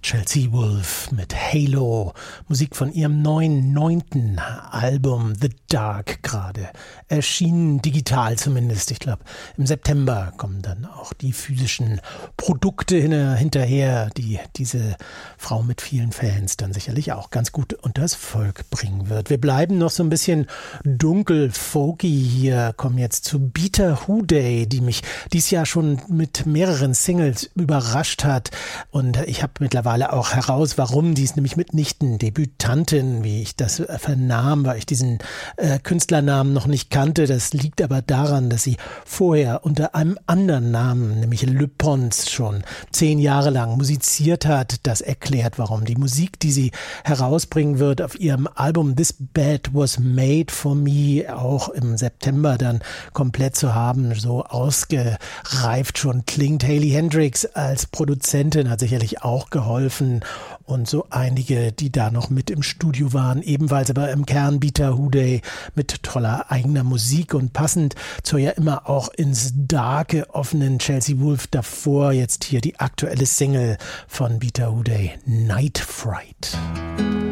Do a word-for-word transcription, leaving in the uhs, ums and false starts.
Chelsea Wolfe mit Halo, Musik von ihrem neuen, neunten Album The Dark, gerade erschienen, digital zumindest. Ich glaube, im September kommen dann auch die physischen Produkte hinterher, die diese Frau mit vielen Fans dann sicherlich auch ganz gut unters Volk bringen wird. Wir bleiben noch so ein bisschen dunkel, folky hier, kommen jetzt zu Beater Hooday, die mich dieses Jahr schon mit mehreren Singles überrascht hat, und ich habe mittlerweile auch heraus, warum. Die ist nämlich mitnichten Debütantin, wie ich das vernahm, weil ich diesen äh, Künstlernamen noch nicht kannte. Das liegt aber daran, dass sie vorher unter einem anderen Namen, nämlich Le Pons, schon zehn Jahre lang musiziert hat. Das erklärt, warum. Die Musik, die sie herausbringen wird auf ihrem Album This Bed Was Made For Me, auch im September dann komplett zu haben, so ausgereift schon klingt. Hayley Hendrix als Produzentin hat sicherlich auch geholfen, und so einige, die da noch mit im Studio waren, ebenfalls aber im Kern Beater Hooday mit toller eigener Musik und passend zur ja immer auch ins Darke offenen Chelsea Wolfe davor. Jetzt hier die aktuelle Single von Beater Hooday, Night Fright.